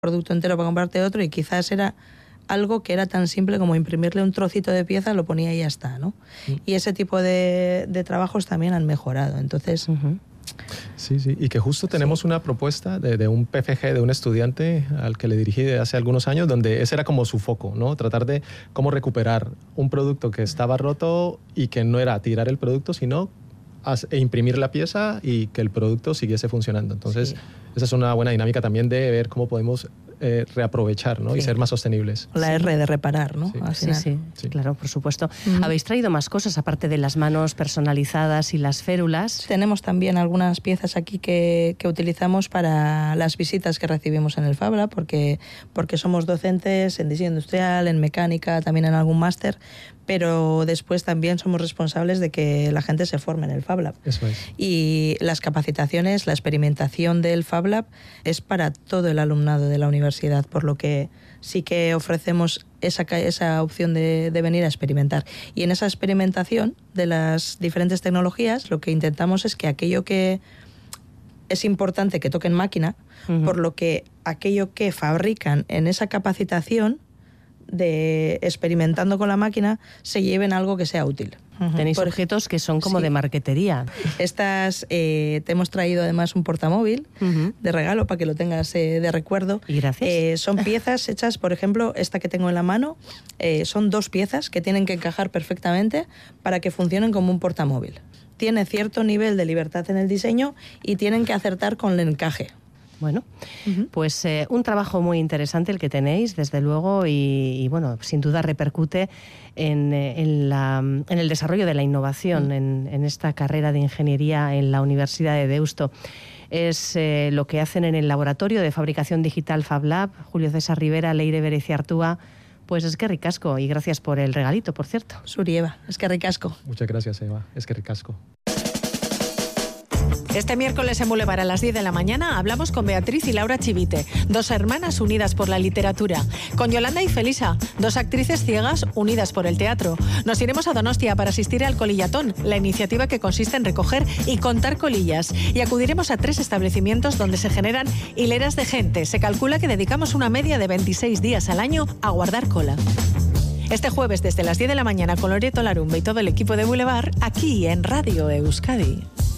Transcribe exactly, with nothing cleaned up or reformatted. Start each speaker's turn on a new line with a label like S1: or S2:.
S1: producto entero para comprarte otro, y quizás era algo que era tan simple como imprimirle un trocito de pieza, lo ponía y ya está, ¿no? Mm. Y ese tipo de, de trabajos también han mejorado, entonces... Uh-huh.
S2: Sí, sí, y que justo tenemos sí. una propuesta de, de un P F G, de un estudiante al que le dirigí hace algunos años, donde ese era como su foco, ¿no? Tratar de cómo recuperar un producto que estaba roto y que no era tirar el producto, sino e imprimir la pieza y que el producto siguiese funcionando. Entonces, sí. esa es una buena dinámica también de ver cómo podemos eh, reaprovechar, ¿no? Sí. y ser más sostenibles.
S1: La sí. R de reparar, ¿no?
S3: Sí. Sí, sí, sí, claro, por supuesto. Mm. ¿Habéis traído más cosas aparte de las manos personalizadas y las férulas?
S1: Tenemos también algunas piezas aquí que, que utilizamos para las visitas que recibimos en el Fab Lab, porque, porque somos docentes en diseño industrial, en mecánica, también en algún máster, pero después también somos responsables de que la gente se forme en el Fab Lab.
S2: Eso es.
S1: Y las capacitaciones, la experimentación del Fab Lab es para todo el alumnado de la universidad, por lo que sí que ofrecemos esa, esa opción de, de venir a experimentar. Y en esa experimentación de las diferentes tecnologías, lo que intentamos es que aquello que es importante que toque en máquina, uh-huh. por lo que aquello que fabrican en esa capacitación de experimentando con la máquina se lleven algo que sea útil.
S3: Uh-huh. Tenéis Por objetos que son como sí. de marquetería.
S1: Estas, eh, te hemos traído además un portamóvil uh-huh. de regalo para que lo tengas eh, de recuerdo.
S3: Y gracias.
S1: Eh, son piezas hechas, por ejemplo, esta que tengo en la mano, eh, son dos piezas que tienen que encajar perfectamente para que funcionen como un portamóvil. Tiene cierto nivel de libertad en el diseño y tienen que acertar con el encaje.
S3: Bueno, uh-huh. pues eh, un trabajo muy interesante el que tenéis, desde luego, y, y bueno, sin duda repercute en, en, la, en el desarrollo de la innovación uh-huh. en, en esta carrera de ingeniería en la Universidad de Deusto. Es eh, lo que hacen en el laboratorio de fabricación digital Fab Lab. Julio César Rivera, Leire Bereciartúa. Pues es que ricasco, y gracias por el regalito, por cierto.
S1: Suri, Eva, es que ricasco.
S2: Muchas gracias, Eva, es que ricasco.
S4: Este miércoles en Boulevard a las diez de la mañana hablamos con Beatriz y Laura Chivite, dos hermanas unidas por la literatura. Con Yolanda y Felisa, dos actrices ciegas unidas por el teatro. Nos iremos a Donostia para asistir al Colillatón, la iniciativa que consiste en recoger y contar colillas. Y acudiremos a tres establecimientos donde se generan hileras de gente. Se calcula que dedicamos una media de veintiséis días al año a guardar cola. Este jueves desde las diez de la mañana con Loreto Larumbe y todo el equipo de Boulevard, aquí en Radio Euskadi.